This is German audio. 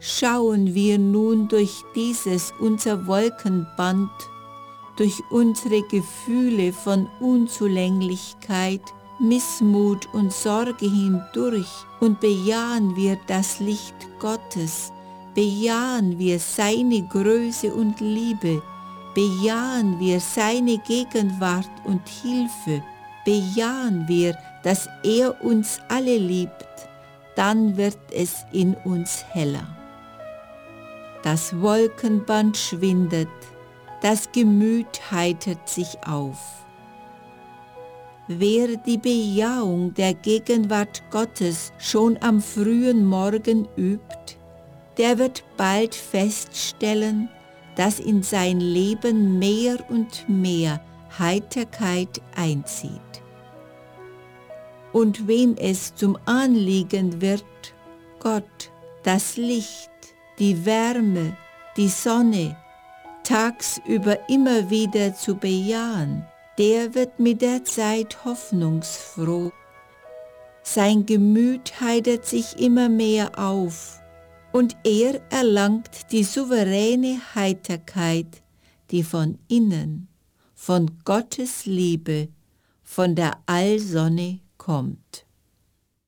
schauen wir nun durch dieses unser Wolkenband, durch unsere Gefühle von Unzulänglichkeit, Missmut und Sorge hindurch und bejahen wir das Licht Gottes, bejahen wir seine Größe und Liebe, bejahen wir seine Gegenwart und Hilfe, bejahen wir, dass er uns alle liebt, dann wird es in uns heller. Das Wolkenband schwindet, das Gemüt heitert sich auf. Wer die Bejahung der Gegenwart Gottes schon am frühen Morgen übt, der wird bald feststellen, dass in sein Leben mehr und mehr Heiterkeit einzieht. Und wem es zum Anliegen wird, Gott, das Licht, die Wärme, die Sonne, tagsüber immer wieder zu bejahen, der wird mit der Zeit hoffnungsfroh. Sein Gemüt heitert sich immer mehr auf und er erlangt die souveräne Heiterkeit, die von innen, von Gottes Liebe, von der Allsonne kommt.